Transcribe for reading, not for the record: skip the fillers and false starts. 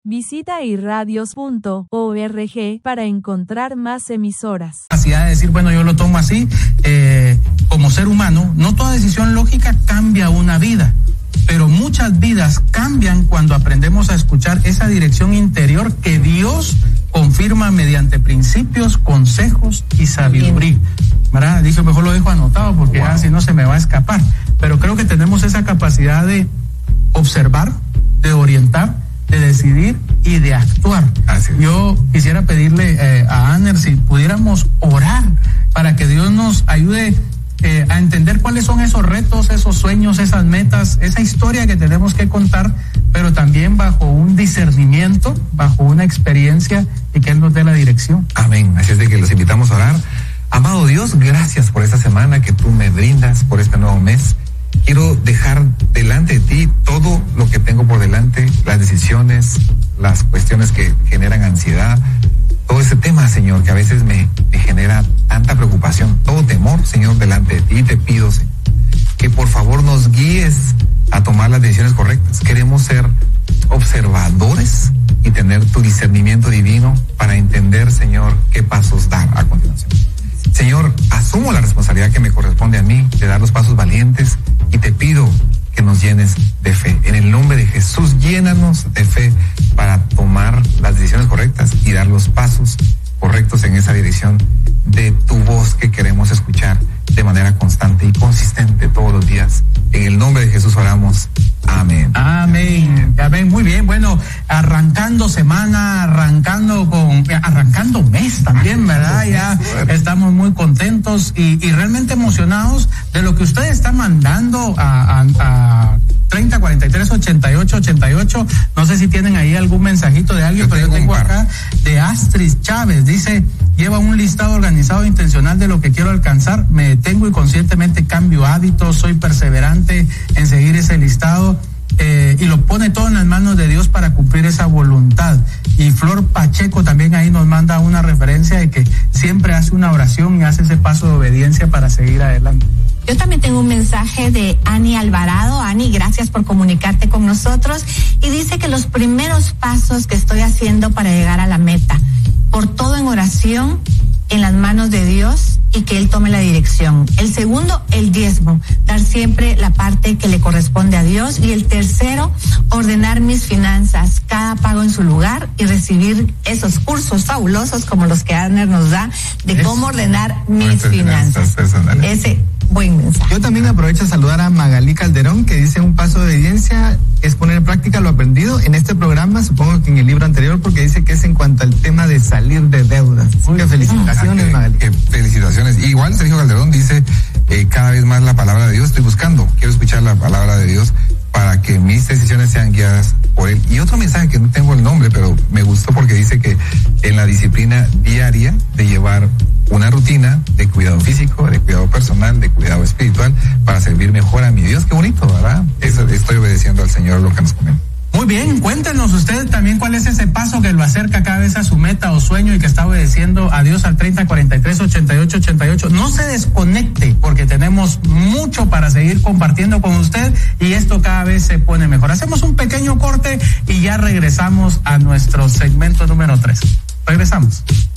Visita irradios.org para encontrar más emisoras. Capacidad de decir, bueno, yo lo tomo así, como ser humano, no toda decisión lógica cambia una vida, pero muchas vidas cambian cuando aprendemos a escuchar esa dirección interior que Dios confirma mediante principios, consejos y sabiduría. ¿Verdad? Dije, mejor lo dejo anotado porque así no se me va a escapar, pero creo que tenemos esa capacidad de observar, de orientar, de decidir y de actuar. Yo quisiera pedirle a Aner si pudiéramos orar para que Dios nos ayude a entender cuáles son esos retos, esos sueños, esas metas, esa historia que tenemos que contar, pero también bajo un discernimiento, bajo una experiencia, y que Él nos dé la dirección. Amén. Así es de que los invitamos a orar. Amado Dios, gracias por esta semana que tú me brindas, por este nuevo mes. Quiero dejar delante de ti todo lo que tengo por delante, las decisiones, las cuestiones que generan ansiedad, todo ese tema, Señor, que a veces me genera tanta preocupación, todo temor, Señor, delante de ti. Te pido, Señor, que por favor nos guíes a tomar las decisiones correctas. Queremos ser observadores y tener tu discernimiento divino para entender, Señor, qué pasos dar a continuación. Señor, asumo la responsabilidad que me corresponde a mí de dar los pasos valientes y te pido que nos llenes de fe. En el nombre de Jesús, llénanos de fe para tomar las decisiones correctas y dar los pasos correctos en esa dirección de tu voz que queremos escuchar de manera constante y consistente todos los días. En el nombre de Jesús oramos. Amén. Amén. Amén. Muy bien. Bueno, arrancando semana, arrancando mes también, ¿verdad? Ya estamos muy contentos y realmente emocionados de lo que usted está mandando a 3043-8888. No sé si tienen ahí algún mensajito de alguien, pero yo tengo acá de Astrid Chávez. Dice, lleva un listado organizado e intencional de lo que quiero alcanzar. Me detengo y conscientemente cambio hábitos. Soy perseverante en seguir ese listado. Y lo pone todo en las manos de Dios para cumplir esa voluntad. Y Flor Pacheco también ahí nos manda una referencia de que siempre hace una oración y hace ese paso de obediencia para seguir adelante. Yo también tengo un mensaje de Ani Alvarado. Ani, gracias por comunicarte con nosotros. Y dice que los primeros pasos que estoy haciendo para llegar a la meta, por todo en oración, en las manos de Dios y que Él tome la dirección. El segundo, el diezmo, dar siempre la parte que le corresponde a Dios. Y el tercero, ordenar mis finanzas, cada pago en su lugar y recibir esos cursos fabulosos como los que Aner nos da de cómo ordenar mis finanzas. Ese buen mensaje. Yo también aprovecho a saludar a Magalí Calderón, que dice un paso de obediencia es poner en práctica lo aprendido en este programa, supongo que en el libro anterior, porque dice que es en cuanto al tema de salir de deudas. Muchas felicitaciones, Magalí. Felicitaciones. Igual Sergio Calderón dice, cada vez más la palabra de Dios estoy buscando, quiero escuchar la palabra de Dios para que mis decisiones sean guiadas por Él. Y otro mensaje que no tengo el nombre, pero me gustó porque dice que en la disciplina diaria de llevar una rutina de cuidado físico, de cuidado personal, de cuidado espiritual, para servir mejor a mi Dios. Qué bonito, ¿verdad? Eso, estoy obedeciendo al Señor lo que nos comenta. Muy bien, cuéntenos ustedes también cuál es ese paso que lo acerca cada vez a su meta o sueño y que está obedeciendo a Dios al 3043-8888. No se desconecte porque tenemos mucho para seguir compartiendo con usted y esto cada vez se pone mejor. Hacemos un pequeño corte y ya regresamos a nuestro segmento número 3. Regresamos.